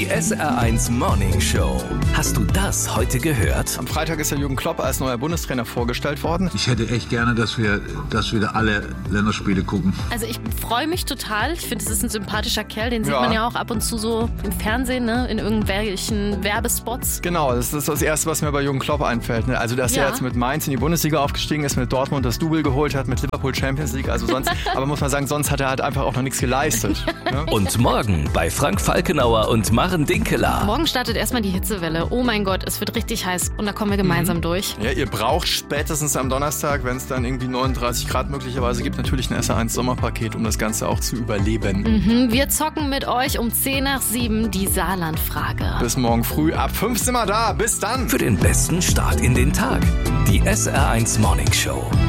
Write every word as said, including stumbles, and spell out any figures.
Die S R eins Morning Show. Hast du das heute gehört? Am Freitag ist ja Jürgen Klopp als neuer Bundestrainer vorgestellt worden. Ich hätte echt gerne, dass wir, dass wir alle Länderspiele gucken. Also ich freue mich total. Ich finde, es ist ein sympathischer Kerl. Den sieht Ja. man ja auch ab und zu so im Fernsehen, ne? In irgendwelchen Werbespots. Genau, das ist das Erste, was mir bei Jürgen Klopp einfällt. Ne? Also, dass Ja. er jetzt mit Mainz in die Bundesliga aufgestiegen ist, mit Dortmund das Double geholt hat, mit Liverpool Champions League. Also sonst, aber muss man sagen, sonst hat er halt einfach auch noch nichts geleistet. Ne? Und morgen bei Frank Falkenauer und Maren Dinkeler. Morgen startet erstmal die Hitzewelle. Oh mein Gott, es wird richtig heiß. Und da kommen wir gemeinsam Mhm. durch. Ja, ihr braucht spätestens am Donnerstag, wenn es dann irgendwie neununddreißig Grad möglicherweise gibt, natürlich ein S R eins Sommerpaket, um das Ganze auch zu überleben. Mhm, wir zocken mit euch um zehn nach sieben die Saarlandfrage. Bis morgen früh ab fünf sind wir da. Bis dann. Für den besten Start in den Tag. Die S R eins Morning Show.